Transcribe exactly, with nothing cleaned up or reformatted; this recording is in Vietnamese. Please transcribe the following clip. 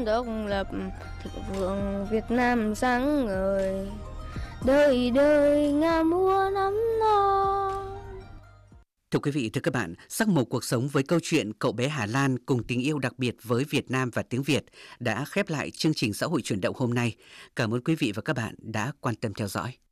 dân độc lập, thịnh vượng Việt Nam sáng ngời, đời đời ngà múa nắm non. Thưa quý vị, thưa các bạn, sắc màu cuộc sống với câu chuyện Cậu bé Hà Lan cùng tình yêu đặc biệt với Việt Nam và tiếng Việt đã khép lại chương trình xã hội chuyển động hôm nay. Cảm ơn quý vị và các bạn đã quan tâm theo dõi.